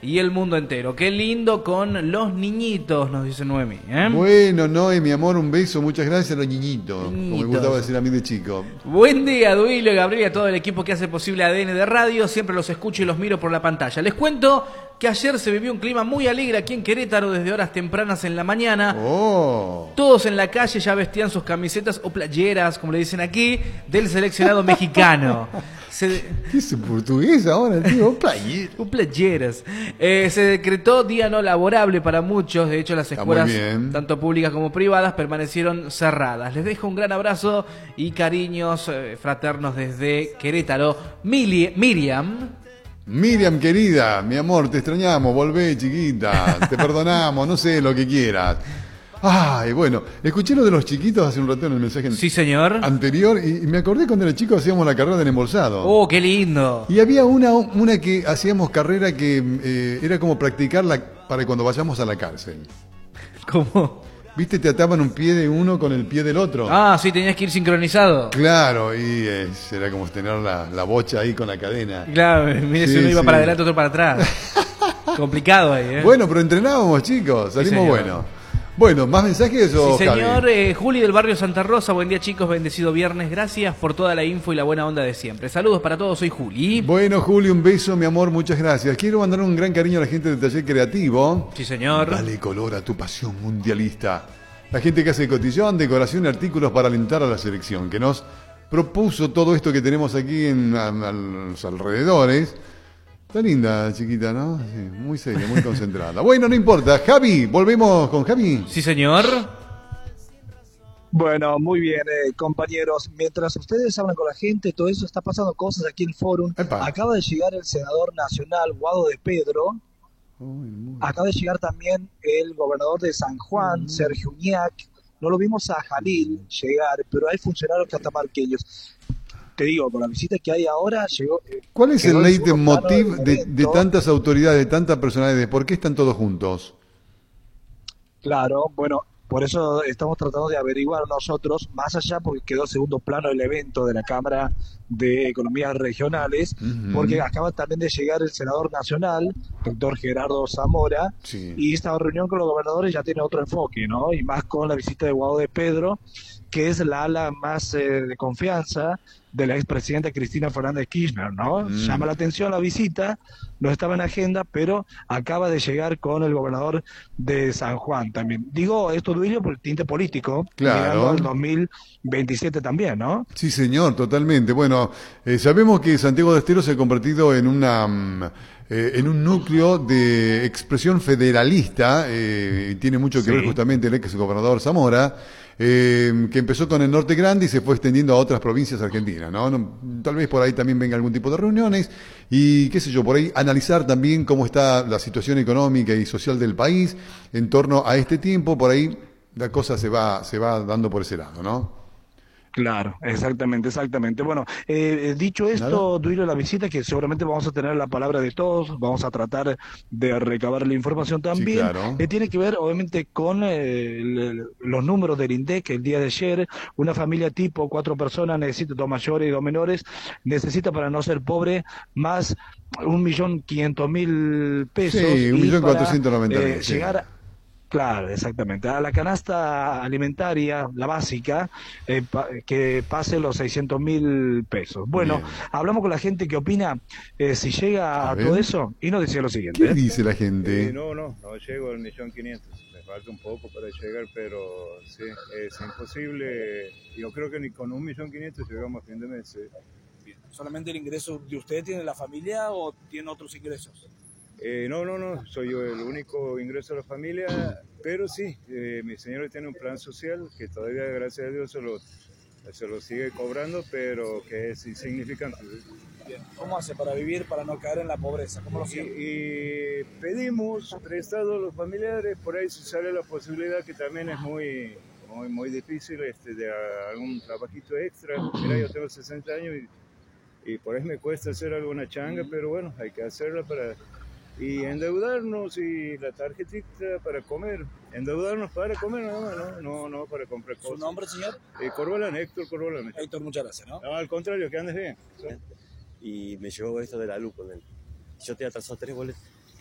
y el mundo entero. Qué lindo con los niñitos, nos dice Noemí. Bueno, Noé, mi amor, un beso, muchas gracias a los niñitos, como me gustaba decir a mí de chico. Buen día, Duilio, Gabriel y a todo el equipo que hace posible ADN de Radio. Siempre los escucho y los miro por la pantalla. Les cuento que ayer se vivió un clima muy alegre aquí en Querétaro desde horas tempranas en la mañana. Todos en la calle ya vestían sus camisetas o playeras, como le dicen aquí, del seleccionado mexicano. ¿Qué es portugués ahora, tío? Playeras. Se decretó día no laborable para muchos. De hecho, las escuelas, tanto públicas como privadas, permanecieron cerradas. Les dejo un gran abrazo y cariños fraternos desde Querétaro. Miriam, querida, mi amor, te extrañamos, volvé, chiquita, te perdonamos, no sé, lo que quieras. Ay, bueno, escuché lo de los chiquitos hace un rato en el mensaje anterior y me acordé cuando era chico hacíamos la carrera del embolsado. ¡Oh, qué lindo! Y había una que hacíamos carrera que era como practicarla para cuando vayamos a la cárcel. ¿Cómo? ¿Viste? Te ataban un pie de uno con el pie del otro. Ah, sí, tenías que ir sincronizado. Claro, y era como tener la bocha ahí con la cadena. Claro, mire, si uno iba para adelante, otro para atrás. Complicado ahí, ¿eh? Bueno, pero entrenábamos, chicos, salimos buenos. Bueno, ¿más mensajes o sí, señor. Juli del barrio Santa Rosa, buen día, chicos, bendecido viernes. Gracias por toda la info y la buena onda de siempre. Saludos para todos, soy Juli. Bueno, Juli, un beso, mi amor, muchas gracias. Quiero mandar un gran cariño a la gente del Taller Creativo. Sí, señor. Dale color a tu pasión mundialista. La gente que hace cotillón, decoración y artículos para alentar a la selección, que nos propuso todo esto que tenemos aquí a los alrededores. Está linda, chiquita, ¿no? Sí, muy seria, muy concentrada. Bueno, no importa. Javi, ¿volvemos con Javi? Sí, señor. Bueno, muy bien, compañeros. Mientras ustedes hablan con la gente, todo eso está pasando cosas aquí en el fórum. Acaba de llegar el senador nacional, Guado de Pedro. Acaba de llegar también el gobernador de San Juan, Sergio Uñac. No lo vimos a Jalil llegar, pero hay funcionarios catamarqueños. Te digo, con la visita que hay ahora, llegó... ¿Cuál es el leitmotiv de tantas autoridades, de tantas personalidades? ¿Por qué están todos juntos? Claro, bueno, por eso estamos tratando de averiguar nosotros, más allá porque quedó segundo plano el evento de la Cámara de Economías Regionales, porque acaba también de llegar el senador nacional, doctor Gerardo Zamora, y esta reunión con los gobernadores ya tiene otro enfoque, ¿no? Y más con la visita de Guado de Pedro, que es la ala más de confianza de la expresidenta Cristina Fernández Kirchner, ¿no? Llama la atención la visita, no estaba en agenda, pero acaba de llegar con el gobernador de San Juan también. Digo esto, Duilio, por el tinte político, llegando al 2027 también, ¿no? Sí, señor, totalmente. Bueno, sabemos que Santiago del Estero se ha convertido en un núcleo de expresión federalista, y tiene mucho que ver justamente el ex gobernador Zamora, que empezó con el Norte Grande y se fue extendiendo a otras provincias argentinas, ¿no? Tal vez por ahí también venga algún tipo de reuniones y, qué sé yo, por ahí analizar también cómo está la situación económica y social del país en torno a este tiempo. Por ahí la cosa se va dando por ese lado, ¿no? Claro, exactamente. Bueno, dicho esto, Duilio, la visita, que seguramente vamos a tener la palabra de todos, vamos a tratar de recabar la información también, tiene que ver obviamente con los números del INDEC. El día de ayer, una familia tipo 4 personas necesita, 2 mayores y 2 menores, necesita, para no ser pobre, más 1.500.000 pesos. Sí, 1.490.000. Llegar Claro, exactamente. A la canasta alimentaria, la básica, que pase los 600.000 pesos. Bueno, hablamos con la gente que opina si llega a todo eso, y nos decía lo siguiente. ¿Qué dice la gente? No llego al 1.500.000. Me falta un poco para llegar, pero sí, es imposible. Yo creo que ni con 1.500.000 llegamos a fin de mes. Bien. ¿Solamente el ingreso de usted tiene la familia o tiene otros ingresos? No, soy yo el único ingreso de la familia, pero sí, mi señora tiene un plan social que todavía, gracias a Dios, se lo sigue cobrando, pero que es insignificante. Bien. ¿Cómo hace para vivir, para no caer en la pobreza? ¿Cómo lo siente? Y pedimos prestado a los familiares, por ahí se sale la posibilidad, que también es muy difícil, de algún trabajito extra. Mira, yo tengo 60 años y por ahí me cuesta hacer alguna changa, pero bueno, hay que hacerla y endeudarnos, y la tarjetita para comer, endeudarnos para comer nada más, no para comprar cosas. ¿Su nombre, señor? Héctor Corbalán. Héctor, muchas gracias, ¿no? No, al contrario, que andes bien. Y me llegó esto de la luz con él. Yo te he atrasado 3 boletos.